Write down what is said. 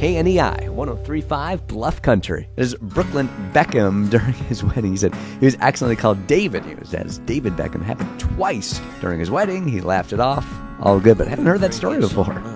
KNEI 103.5 Bluff Country. There's Brooklyn Beckham during his wedding. He said he was accidentally called David. He was as David Beckham. Happened twice during his wedding. He laughed it off. All good, but I haven't heard that story before.